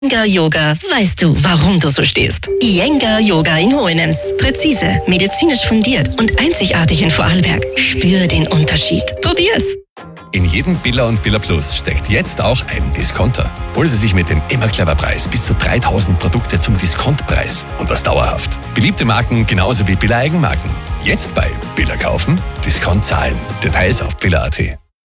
Iyengar Yoga, weißt du, warum du so stehst. Iyengar Yoga in Hohenems. Präzise, medizinisch fundiert und einzigartig in Vorarlberg. Spür den Unterschied. Probier's. In jedem Billa und Billa Plus steckt jetzt auch ein Discounter. Holen Sie sich mit dem immer clever Preis bis zu 3000 Produkte zum Diskontpreis. Und das dauerhaft. Beliebte Marken genauso wie Billa Eigenmarken. Jetzt bei Billa kaufen, Discount zahlen. Details auf billa.at.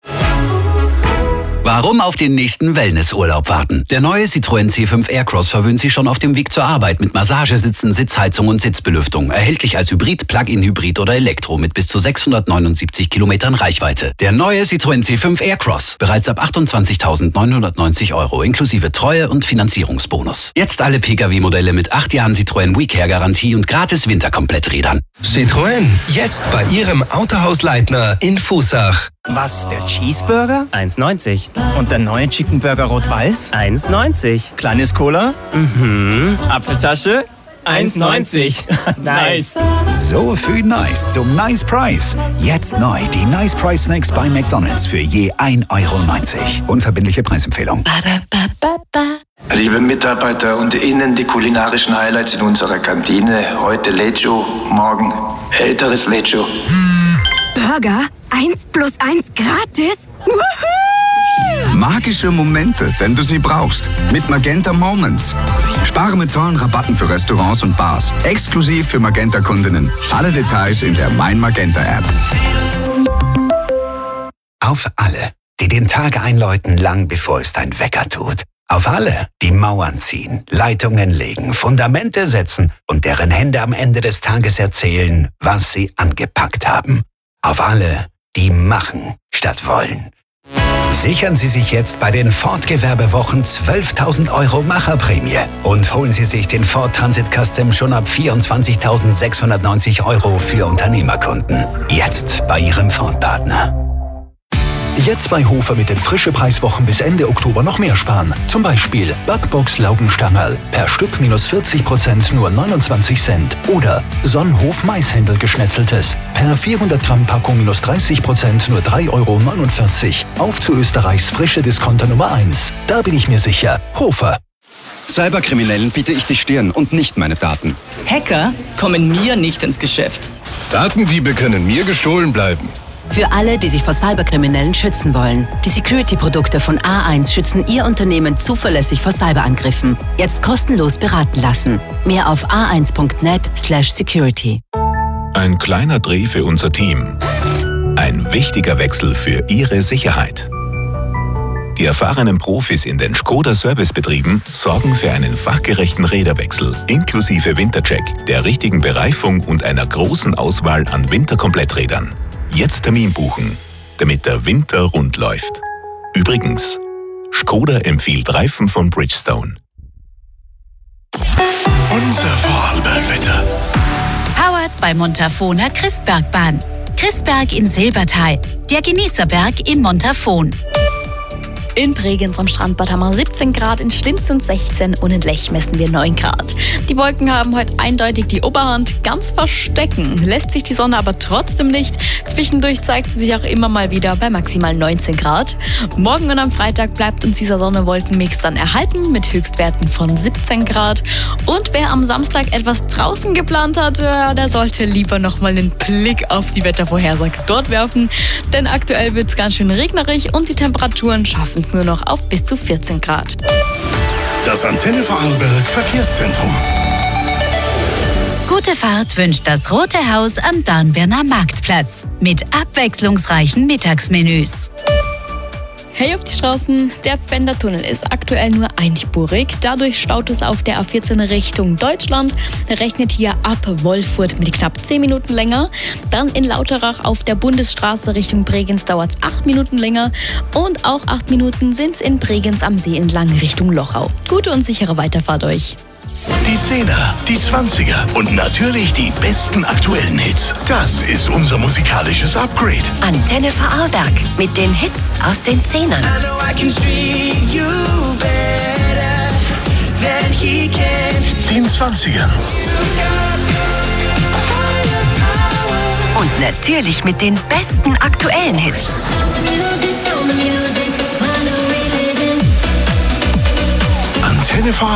Warum auf den nächsten Wellnessurlaub warten? Der neue Citroën C5 Aircross verwöhnt Sie schon auf dem Weg zur Arbeit mit Massagesitzen, Sitzheizung und Sitzbelüftung. Erhältlich als Hybrid, Plug-in-Hybrid oder Elektro mit bis zu 679 Kilometern Reichweite. Der neue Citroën C5 Aircross. Bereits ab 28.990 € inklusive Treue- und Finanzierungsbonus. Jetzt alle Pkw-Modelle mit 8 Jahren Citroën WeCare-Garantie und gratis Winterkompletträdern. Citroën, jetzt bei Ihrem Autohaus Leitner in Fußach. Was, der Cheeseburger? 1,90. Und der neue Chicken Burger Rot-Weiß? 1,90. Kleines Cola? Apfeltasche? 1,90. Nice. So viel Nice zum Nice Price. Jetzt neu die Nice Price Snacks bei McDonald's für je 1,90 €. Unverbindliche Preisempfehlung. Liebe Mitarbeiter und Ihnen die kulinarischen Highlights in unserer Kantine. Heute Lecho, morgen älteres Lecho. Burger? 1 + 1 gratis? Woohoo! Magische Momente, wenn du sie brauchst. Mit Magenta Moments. Spare mit tollen Rabatten für Restaurants und Bars. Exklusiv für Magenta-Kundinnen. Alle Details in der Mein Magenta-App. Auf alle, die den Tag einläuten, lang bevor es dein Wecker tut. Auf alle, die Mauern ziehen, Leitungen legen, Fundamente setzen und deren Hände am Ende des Tages erzählen, was sie angepackt haben. Auf alle, die machen statt wollen. Sichern Sie sich jetzt bei den Ford-Gewerbewochen 12.000 € Macherprämie und holen Sie sich den Ford Transit Custom schon ab 24.690 € für Unternehmerkunden. Jetzt bei Ihrem Ford-Partner. Jetzt bei Hofer mit den Frische-Preiswochen bis Ende Oktober noch mehr sparen. Zum Beispiel Backbox Laugenstangerl. Per Stück -40% nur 29 Cent. Oder Sonnenhof Maishändel geschnetzeltes. Per 400 Gramm Packung -30% nur 3,49 €. Auf zu Österreichs frische Discounter Nummer 1. Da bin ich mir sicher. Hofer. Cyberkriminellen biete ich die Stirn und nicht meine Daten. Hacker kommen mir nicht ins Geschäft. Datendiebe können mir gestohlen bleiben. Für alle, die sich vor Cyberkriminellen schützen wollen. Die Security-Produkte von A1 schützen Ihr Unternehmen zuverlässig vor Cyberangriffen. Jetzt kostenlos beraten lassen. Mehr auf a1.net/security. Ein kleiner Dreh für unser Team. Ein wichtiger Wechsel für Ihre Sicherheit. Die erfahrenen Profis in den Škoda-Servicebetrieben sorgen für einen fachgerechten Räderwechsel inklusive Wintercheck, der richtigen Bereifung und einer großen Auswahl an Winterkompletträdern. Jetzt Termin buchen, damit der Winter rund läuft. Übrigens, Škoda empfiehlt Reifen von Bridgestone. Unser Vorarlberg-Wetter. Powered bei Montafoner Christbergbahn. Christberg in Silbertal. Der Genießerberg im Montafon. In Bregenz am Strandbad haben wir 17 Grad, in Schlinz sind 16 und in Lech messen wir 9 Grad. Die Wolken haben heute eindeutig die Oberhand. Ganz verstecken lässt sich die Sonne aber trotzdem nicht. Zwischendurch zeigt sie sich auch immer mal wieder bei maximal 19 Grad. Morgen und am Freitag bleibt uns dieser Sonne-Wolken-Mix dann erhalten mit Höchstwerten von 17 Grad. Und wer am Samstag etwas draußen geplant hat, der sollte lieber nochmal einen Blick auf die Wettervorhersage dort werfen. Denn aktuell wird es ganz schön regnerig und die Temperaturen schaffen nur noch auf bis zu 14 Grad. Das Antenne Vorarlberg Verkehrszentrum. Gute Fahrt wünscht das Rote Haus am Dornbirner Marktplatz mit abwechslungsreichen Mittagsmenüs. Hey auf die Straßen, der Pfändertunnel ist aktuell nur einspurig. Dadurch staut es auf der A14 Richtung Deutschland. Rechnet hier ab Wolfurt mit knapp 10 Minuten länger. Dann in Lauterach auf der Bundesstraße Richtung Bregenz dauert es 8 Minuten länger. Und auch 8 Minuten sind es in Bregenz am See entlang Richtung Lochau. Gute und sichere Weiterfahrt euch. Die 10er, die 20er und natürlich die besten aktuellen Hits. Das ist unser musikalisches Upgrade. Antenne Vorarlberg mit den Hits aus den 10ern. Den 20ern. Und natürlich mit den besten aktuellen Hits. Antenne